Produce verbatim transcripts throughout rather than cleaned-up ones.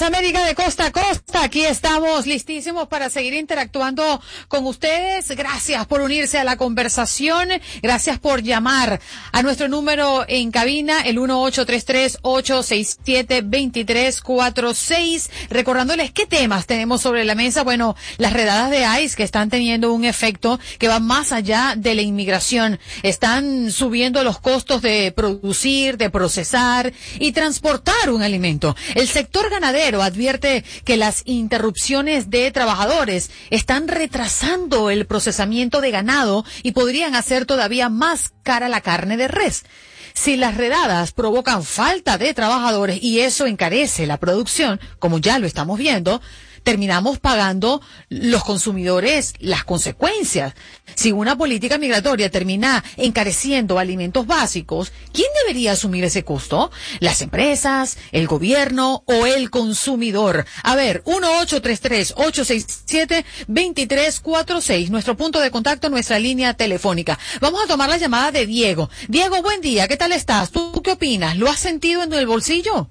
Mesa Médica de Costa a Costa. Aquí estamos listísimos para seguir interactuando con ustedes. Gracias por unirse a la conversación. Gracias por llamar a nuestro número en cabina, el uno ocho tres tres, ocho seis siete, dos tres cuatro seis. Recordándoles qué temas tenemos sobre la mesa. Bueno, las redadas de ICE que están teniendo un efecto que va más allá de la inmigración. Están subiendo los costos de producir, de procesar y transportar un alimento. El sector ganadero advierte que las interrupciones de trabajadores están retrasando el procesamiento de ganado y podrían hacer todavía más cara la carne de res. Si las redadas provocan falta de trabajadores y eso encarece la producción, como ya lo estamos viendo, terminamos pagando los consumidores las consecuencias. Si una política migratoria termina encareciendo alimentos básicos, ¿quién debería asumir ese costo? ¿Las empresas, el gobierno o el consumidor? A ver, uno ocho tres tres, ocho seis siete, dos tres cuatro seis, nuestro punto de contacto, nuestra línea telefónica. Vamos a tomar la llamada de Diego. Diego, buen día, ¿qué tal estás? ¿Tú qué opinas? ¿Lo has sentido en el bolsillo?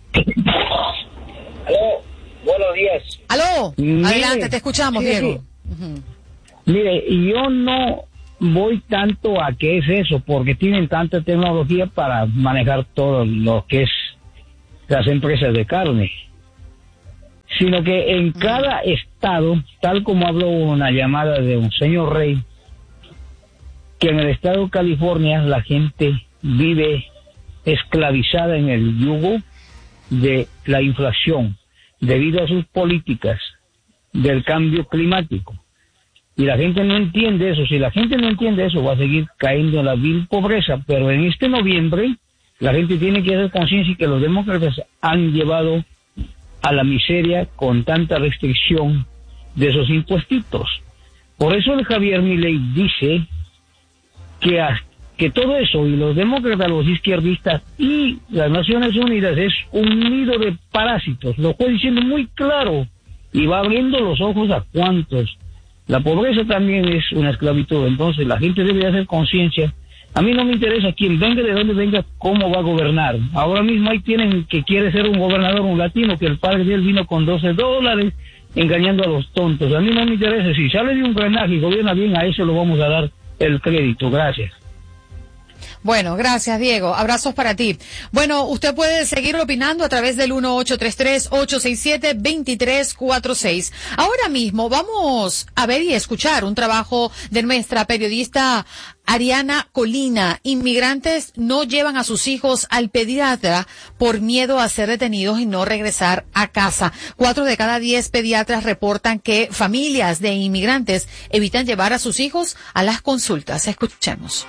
Aló. Buenos días. Aló, mire, adelante, te escuchamos, sí, Diego. Sí. Uh-huh. Mire, yo no voy tanto a qué es eso, porque tienen tanta tecnología para manejar todo lo que es las empresas de carne, sino que en uh-huh. cada estado, tal como habló una llamada de un señor Rey, que en el estado de California la gente vive esclavizada en el yugo de la inflación, debido a sus políticas del cambio climático. Y la gente no entiende eso. Si la gente no entiende eso, va a seguir cayendo en la vil pobreza. Pero en este noviembre, la gente tiene que hacer conciencia que los demócratas han llevado a la miseria con tanta restricción de esos impuestitos. Por eso el Javier Milei dice que hasta que todo eso, y los demócratas, los izquierdistas y las Naciones Unidas es un nido de parásitos. Lo estoy diciendo muy claro y va abriendo los ojos a cuantos. La pobreza también es una esclavitud, entonces la gente debe hacer conciencia. A mí no me interesa quién venga, de dónde venga, cómo va a gobernar. Ahora mismo ahí tienen que quiere ser un gobernador, un latino, que el padre de él vino con doce dólares engañando a los tontos. A mí no me interesa. Si sale de un drenaje y gobierna bien, a eso lo vamos a dar el crédito. Gracias. Bueno, gracias, Diego. Abrazos para ti. Bueno, usted puede seguir opinando a través del uno ocho tres tres, ocho seis siete, dos tres cuatro seis. Ahora mismo vamos a ver y escuchar un trabajo de nuestra periodista Ariana Colina. Inmigrantes no llevan a sus hijos al pediatra por miedo a ser detenidos y no regresar a casa. Cuatro de cada diez pediatras reportan que familias de inmigrantes evitan llevar a sus hijos a las consultas. Escuchemos.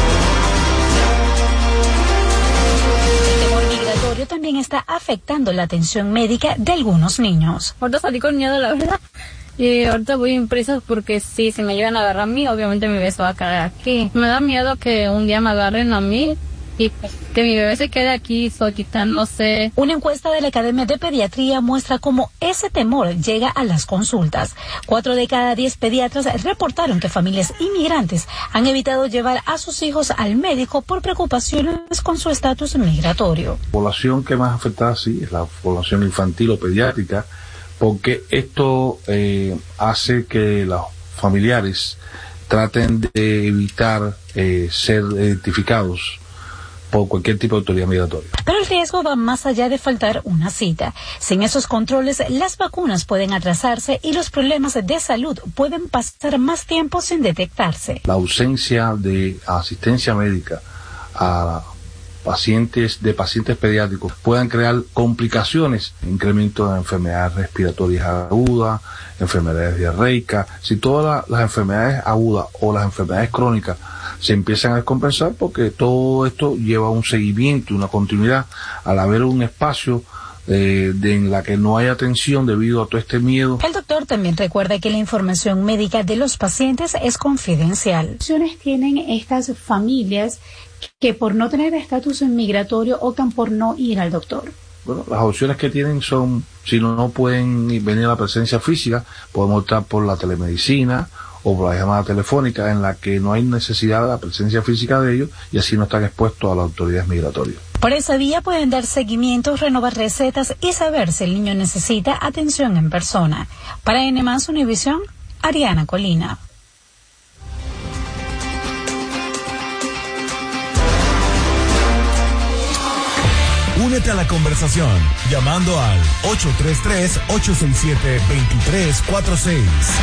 También está afectando la atención médica de algunos niños. Ahorita salí con miedo, la verdad. Y ahorita voy impresa porque sí, si me llegan a agarrar a mí, obviamente mi bebé se va a quedar aquí. Me da miedo que un día me agarren a mí y que mi bebé se quede aquí solita, no sé. Una encuesta de la Academia de Pediatría muestra cómo ese temor llega a las consultas. Cuatro de cada diez pediatras reportaron que familias inmigrantes han evitado llevar a sus hijos al médico por preocupaciones con su estatus migratorio. La población que más afectada sí es la población infantil o pediátrica, porque esto eh, hace que los familiares traten de evitar eh, ser identificados por cualquier tipo de autoridad migratoria. Pero el riesgo va más allá de faltar una cita. Sin esos controles, las vacunas pueden atrasarse y los problemas de salud pueden pasar más tiempo sin detectarse. La ausencia de asistencia médica a pacientes de pacientes pediátricos puedan crear complicaciones, incremento de enfermedades respiratorias agudas, enfermedades diarreicas. Si todas las enfermedades agudas o las enfermedades crónicas se empiezan a descompensar, porque todo esto lleva un seguimiento, una continuidad, al haber un espacio eh, de, en la que no hay atención debido a todo este miedo. El doctor también recuerda que la información médica de los pacientes es confidencial. ¿Qué opciones tienen estas familias que por no tener estatus migratorio optan por no ir al doctor? Bueno, las opciones que tienen son, si no, no pueden venir a la presencia física, podemos optar por la telemedicina o por la llamada telefónica, en la que no hay necesidad de la presencia física de ellos y así no están expuestos a las autoridades migratorias. Por esa vía pueden dar seguimiento, renovar recetas y saber si el niño necesita atención en persona. Para N más Univisión, Ariana Colina. Únete a la conversación llamando al ocho tres tres, ocho seis siete, dos tres cuatro seis.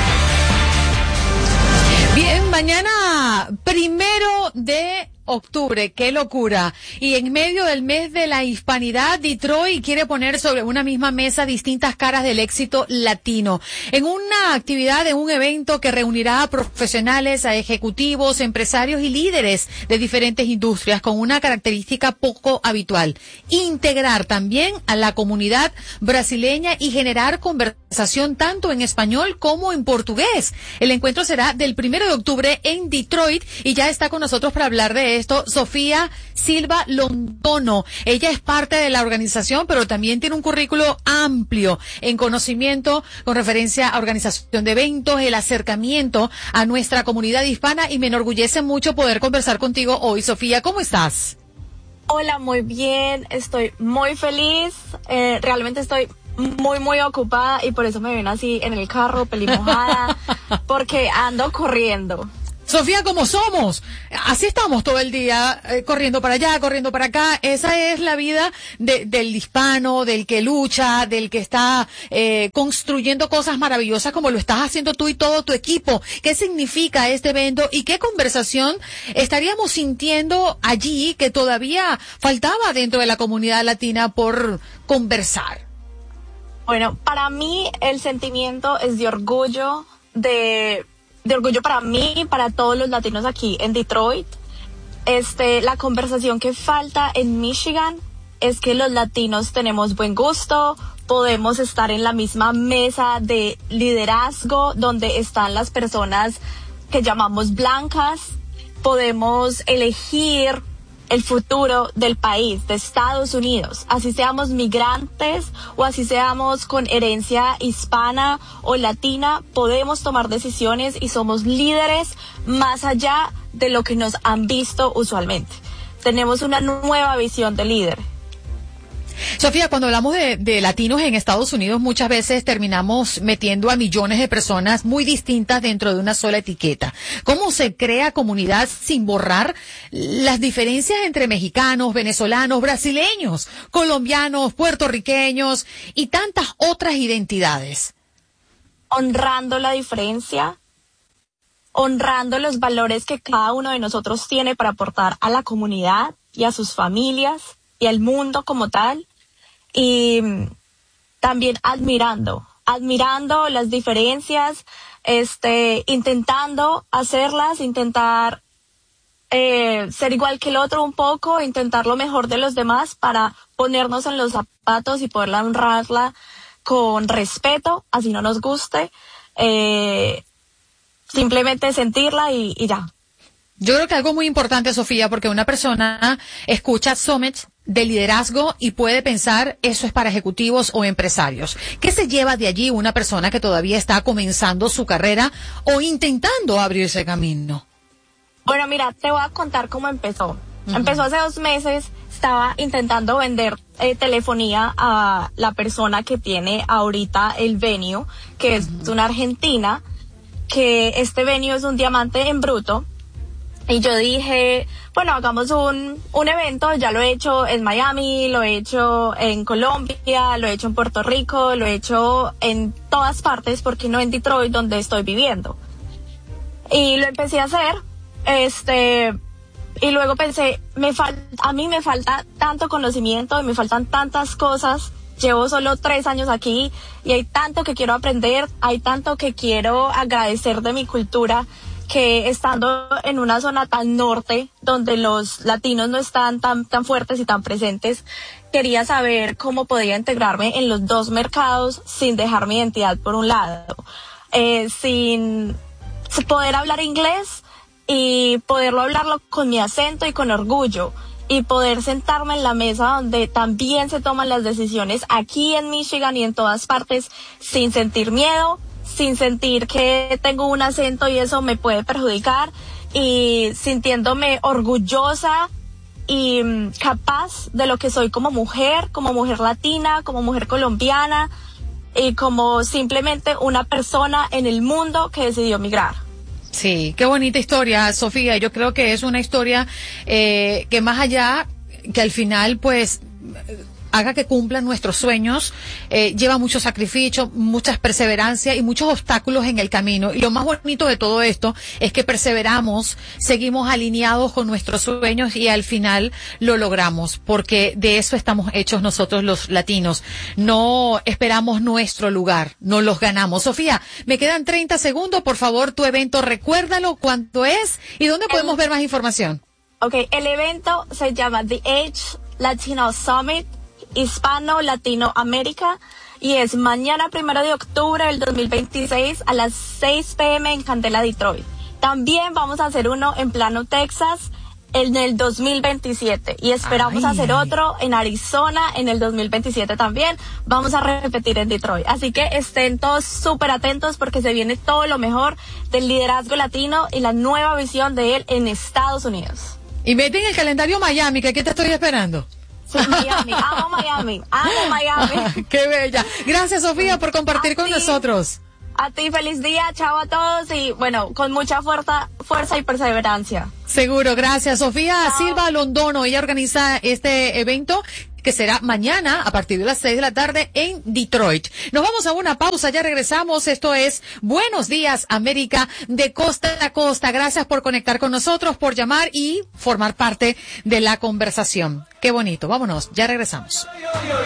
Bien, mañana primero de octubre, qué locura. Y en medio del mes de la hispanidad, Detroit quiere poner sobre una misma mesa distintas caras del éxito latino. En una actividad, en un evento que reunirá a profesionales, a ejecutivos, empresarios y líderes de diferentes industrias con una característica poco habitual. Integrar también a la comunidad brasileña y generar conversación tanto en español como en portugués. El encuentro será del primero de octubre en Detroit y ya está con nosotros para hablar de esto Sofía Silva Londono. Ella es parte de la organización, pero también tiene un currículo amplio en conocimiento con referencia a organización de eventos, el acercamiento a nuestra comunidad hispana, y me enorgullece mucho poder conversar contigo hoy. Sofía, ¿cómo estás? Hola, muy bien, estoy muy feliz, eh, realmente estoy muy, muy ocupada y por eso me ven así en el carro, pelimojada, porque ando corriendo. Sofía, como somos, así estamos todo el día, eh, corriendo para allá, corriendo para acá. Esa es la vida de, del hispano, del que lucha, del que está eh, construyendo cosas maravillosas como lo estás haciendo tú y todo tu equipo. ¿Qué significa este evento y qué conversación estaríamos sintiendo allí que todavía faltaba dentro de la comunidad latina por conversar? Bueno, para mí el sentimiento es de orgullo, de... de orgullo para mí, para todos los latinos aquí en Detroit. Este, la conversación que falta en Michigan es que los latinos tenemos buen gusto, podemos estar en la misma mesa de liderazgo donde están las personas que llamamos blancas, podemos elegir el futuro del país, de Estados Unidos, así seamos migrantes o así seamos con herencia hispana o latina, podemos tomar decisiones y somos líderes más allá de lo que nos han visto usualmente. Tenemos una nueva visión de líder. Sofía, cuando hablamos de, de latinos en Estados Unidos, muchas veces terminamos metiendo a millones de personas muy distintas dentro de una sola etiqueta. ¿Cómo se crea comunidad sin borrar las diferencias entre mexicanos, venezolanos, brasileños, colombianos, puertorriqueños y tantas otras identidades? Honrando la diferencia, honrando los valores que cada uno de nosotros tiene para aportar a la comunidad y a sus familias y al mundo como tal. Y también admirando, admirando las diferencias, este, intentando hacerlas, intentar eh, ser igual que el otro un poco, intentar lo mejor de los demás para ponernos en los zapatos y poderla honrarla con respeto, así no nos guste, eh, simplemente sentirla y, y ya. Yo creo que algo muy importante, Sofía, porque una persona escucha Summit de liderazgo y puede pensar eso es para ejecutivos o empresarios. ¿Qué se lleva de allí una persona que todavía está comenzando su carrera o intentando abrirse camino? Bueno, mira, te voy a contar cómo empezó. Uh-huh. Empezó hace dos meses, estaba intentando vender eh, telefonía a la persona que tiene ahorita el venue, que es uh-huh. una argentina, que este venue es un diamante en bruto. Y yo dije, bueno, hagamos un, un evento, ya lo he hecho en Miami, lo he hecho en Colombia, lo he hecho en Puerto Rico, lo he hecho en todas partes, porque no en Detroit, donde estoy viviendo. Y lo empecé a hacer, este, y luego pensé, me fal- a mí me falta tanto conocimiento y me faltan tantas cosas. Llevo solo tres años aquí y hay tanto que quiero aprender, hay tanto que quiero agradecer de mi cultura, que estando en una zona tan norte, donde los latinos no están tan, tan fuertes y tan presentes, quería saber cómo podía integrarme en los dos mercados sin dejar mi identidad por un lado, eh, sin poder hablar inglés y poderlo hablarlo con mi acento y con orgullo, y poder sentarme en la mesa donde también se toman las decisiones aquí en Michigan y en todas partes sin sentir miedo, sin sentir que tengo un acento y eso me puede perjudicar, y sintiéndome orgullosa y mm, capaz de lo que soy como mujer, como mujer latina, como mujer colombiana y como simplemente una persona en el mundo que decidió migrar. Sí, qué bonita historia, Sofía. Yo creo que es una historia eh, que más allá, que al final pues haga que cumplan nuestros sueños, eh, lleva mucho sacrificio, mucha perseverancia y muchos obstáculos en el camino. Y lo más bonito de todo esto es que perseveramos, seguimos alineados con nuestros sueños y al final lo logramos, porque de eso estamos hechos nosotros los latinos. No esperamos nuestro lugar, no los ganamos. Sofía, me quedan treinta segundos, por favor, tu evento, recuérdalo, cuánto es y dónde podemos el, ver más información. Ok, el evento se llama The Age Latino Summit Hispano Latino América y es mañana primero de octubre del dos mil veintiséis a las seis p m en Candela, Detroit. También vamos a hacer uno en Plano, Texas en el dos mil veintisiete y esperamos Ay. hacer otro en Arizona en el dos mil veintisiete también. Vamos a repetir en Detroit, así que estén todos súper atentos porque se viene todo lo mejor del liderazgo latino y la nueva visión de él en Estados Unidos. Y mete en el calendario Miami, que aquí te estoy esperando. Sí, Miami, amo Miami, amo Miami. Qué bella. Gracias, Sofía, por compartir a con ti, nosotros. A ti, feliz día, chao a todos y bueno, con mucha fuerza, fuerza y perseverancia. Seguro, gracias. Sofía chao. Silva Londono, ella organiza este evento que será mañana a partir de las seis de la tarde en Detroit. Nos vamos a una pausa, ya regresamos. Esto es Buenos Días América de costa a costa. Gracias por conectar con nosotros, por llamar y formar parte de la conversación. Qué bonito. Vámonos, ya regresamos.